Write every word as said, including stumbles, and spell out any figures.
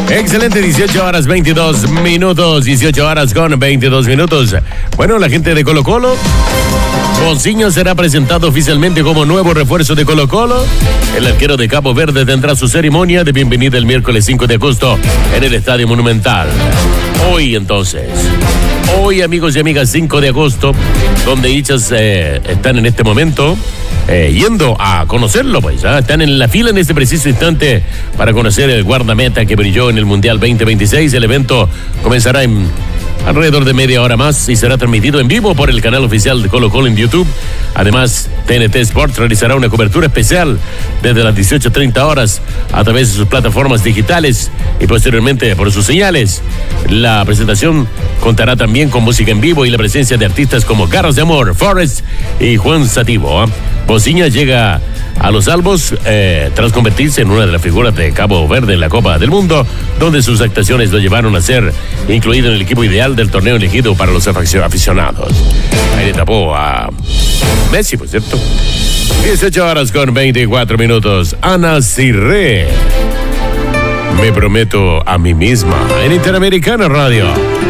Excelente, dieciocho horas veintidós minutos, dieciocho horas con veintidós minutos. Bueno, la gente de Colo Colo, Bociño será presentado oficialmente como nuevo refuerzo de Colo Colo. El arquero de Cabo Verde tendrá su ceremonia de bienvenida el miércoles cinco de agosto en el Estadio Monumental. Hoy entonces, hoy amigos y amigas, cinco de agosto, donde hinchas eh, están en este momento eh, yendo a conocerlo, pues, ¿eh? Están en la fila en este preciso instante para conocer el guardameta que brilló en el Mundial veinte veintiséis. El evento comenzará en alrededor de media hora más y será transmitido en vivo por el canal oficial de Colo Colo en YouTube. Además, T N T Sports realizará una cobertura especial desde las dieciocho treinta horas a través de sus plataformas digitales y posteriormente por sus señales. La presentación contará también con música en vivo y la presencia de artistas como Garras de Amor, Forrest y Juan Sativo. ¿eh? Bociña llega a los albos eh, tras convertirse en una de las figuras de Cabo Verde en la Copa del Mundo, donde sus actuaciones lo llevaron a ser incluido en el equipo ideal del torneo elegido para los aficionados. Ahí le tapó a Messi, por cierto. dieciocho horas con veinticuatro minutos. Ana Cirré. Me prometo a mí misma en Interamericana Radio.